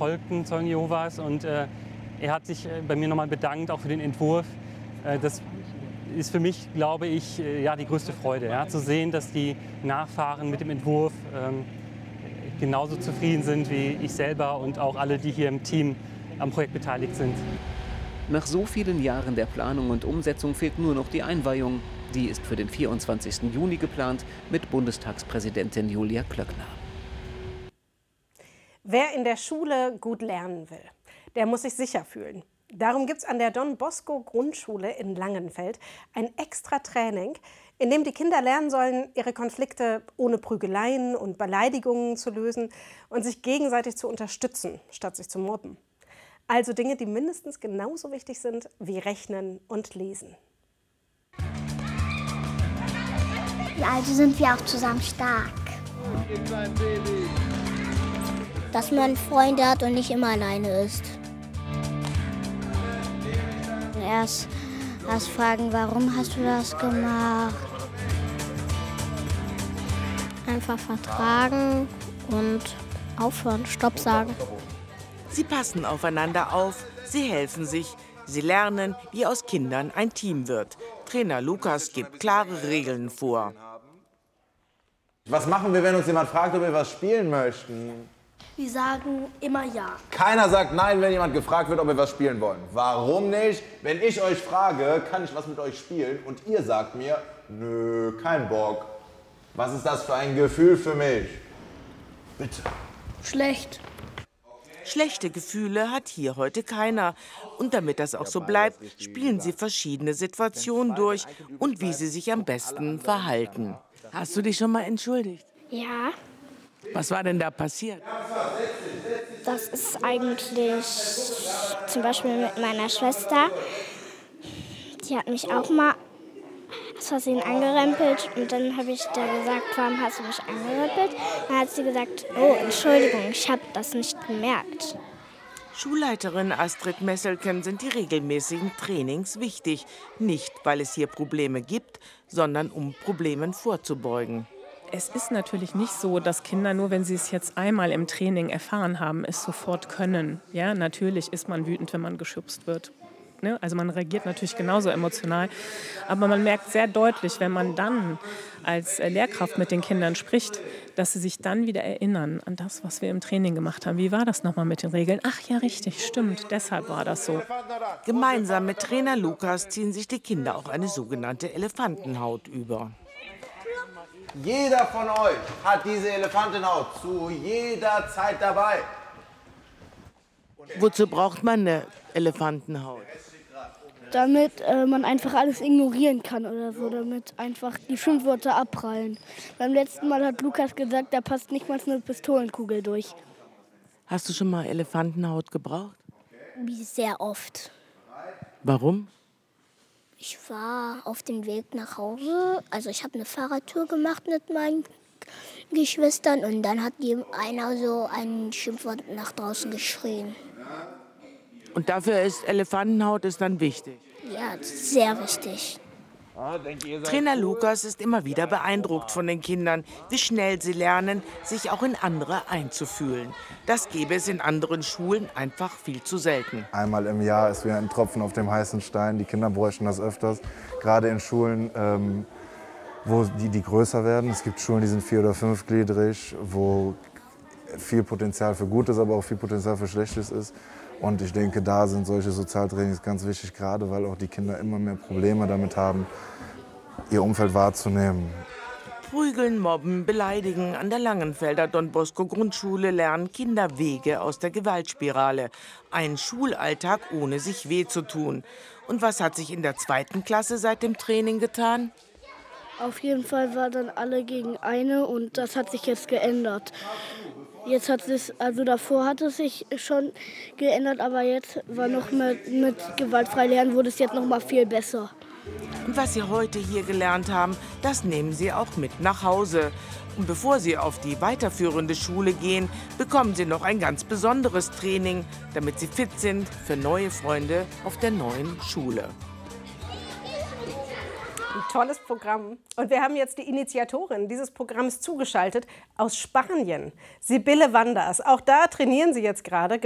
verfolgten Zeugen Jehovas. Und er hat sich bei mir nochmal bedankt, auch für den Entwurf. Das ist für mich, glaube ich, ja, die größte Freude, ja, zu sehen, dass die Nachfahren mit dem Entwurf genauso zufrieden sind wie ich selber und auch alle, die hier im Team am Projekt beteiligt sind. Nach so vielen Jahren der Planung und Umsetzung fehlt nur noch die Einweihung. Die ist für den 24. Juni geplant mit Bundestagspräsidentin Julia Klöckner. Wer in der Schule gut lernen will, der muss sich sicher fühlen. Darum gibt es an der Don Bosco Grundschule in Langenfeld ein extra Training, in dem die Kinder lernen sollen, ihre Konflikte ohne Prügeleien und Beleidigungen zu lösen und sich gegenseitig zu unterstützen, statt sich zu mobben. Also Dinge, die mindestens genauso wichtig sind wie Rechnen und Lesen. Also sind wir auch zusammen stark. Dass man Freunde hat und nicht immer alleine ist. Erst fragen, warum hast du das gemacht? Einfach vertragen und aufhören, Stopp sagen. Sie passen aufeinander auf, sie helfen sich, sie lernen, wie aus Kindern ein Team wird. Trainer Lukas gibt klare Regeln vor. Was machen wir, wenn uns jemand fragt, ob wir was spielen möchten? Wir sagen immer ja. Keiner sagt nein, wenn jemand gefragt wird, ob wir was spielen wollen. Warum nicht? Wenn ich euch frage, kann ich was mit euch spielen und ihr sagt mir, nö, kein Bock. Was ist das für ein Gefühl für mich? Bitte. Schlecht. Schlechte Gefühle hat hier heute keiner. Und damit das auch so bleibt, spielen sie verschiedene Situationen durch und wie sie sich am besten verhalten. Hast du dich schon mal entschuldigt? Ja. Was war denn da passiert? Das ist eigentlich zum Beispiel mit meiner Schwester. Die hat mich auch mal aus Versehen angerempelt. Und dann habe ich da gesagt, warum hast du mich angerempelt? Dann hat sie gesagt, oh, Entschuldigung, ich habe das nicht gemerkt. Schulleiterin Astrid Messelken sind die regelmäßigen Trainings wichtig. Nicht, weil es hier Probleme gibt, sondern um Problemen vorzubeugen. Es ist natürlich nicht so, dass Kinder nur, wenn sie es jetzt einmal im Training erfahren haben, es sofort können. Ja, natürlich ist man wütend, wenn man geschubst wird. Ne? Also man reagiert natürlich genauso emotional. Aber man merkt sehr deutlich, wenn man dann als Lehrkraft mit den Kindern spricht, dass sie sich dann wieder erinnern an das, was wir im Training gemacht haben. Wie war das nochmal mit den Regeln? Ach ja, richtig, stimmt, deshalb war das so. Gemeinsam mit Trainer Lukas ziehen sich die Kinder auch eine sogenannte Elefantenhaut über. Jeder von euch hat diese Elefantenhaut zu jeder Zeit dabei. Wozu braucht man eine Elefantenhaut? Damit man einfach alles ignorieren kann oder so, damit einfach die Schimpfwörter abprallen. Beim letzten Mal hat Lukas gesagt, da passt nicht mal eine Pistolenkugel durch. Hast du schon mal Elefantenhaut gebraucht? Sehr oft. Warum? Ich war auf dem Weg nach Hause, also ich habe eine Fahrradtour gemacht mit meinen Geschwistern und dann hat einer so ein Schimpfwort nach draußen geschrien. Und dafür ist Elefantenhaut dann wichtig? Ja, sehr wichtig. Trainer Lukas ist immer wieder beeindruckt von den Kindern, wie schnell sie lernen, sich auch in andere einzufühlen. Das gäbe es in anderen Schulen einfach viel zu selten. Einmal im Jahr ist wie ein Tropfen auf dem heißen Stein. Die Kinder bräuchten das öfters, gerade in Schulen, wo die größer werden. Es gibt Schulen, die sind 4- oder 5-gliedrig, wo viel Potenzial für Gutes, aber auch viel Potenzial für Schlechtes ist. Und ich denke, da sind solche Sozialtrainings ganz wichtig, gerade weil auch die Kinder immer mehr Probleme damit haben, ihr Umfeld wahrzunehmen. Prügeln, mobben, beleidigen. An der Langenfelder Don Bosco Grundschule lernen Kinder Wege aus der Gewaltspirale. Ein Schulalltag ohne sich weh zu tun. Und was hat sich in der 2. Klasse seit dem Training getan? Auf jeden Fall waren dann alle gegen eine und das hat sich jetzt geändert. Jetzt hat es, also davor hat es sich schon geändert, aber jetzt war noch mit gewaltfrei lernen wurde es jetzt noch mal viel besser. Und was Sie heute hier gelernt haben, das nehmen Sie auch mit nach Hause. Und bevor Sie auf die weiterführende Schule gehen, bekommen Sie noch ein ganz besonderes Training, damit Sie fit sind für neue Freunde auf der neuen Schule. Ein tolles Programm. Und wir haben jetzt die Initiatorin dieses Programms zugeschaltet aus Spanien, Sibylle Wanders. Auch da trainieren sie jetzt gerade